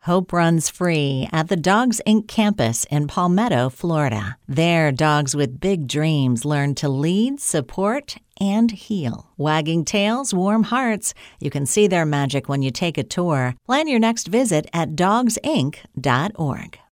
Hope runs free at the Dogs Inc. campus in Palmetto, Florida. There, dogs with big dreams learn to lead, support, and heal. Wagging tails, warm hearts. You can see their magic when you take a tour. Plan your next visit at dogsinc.org.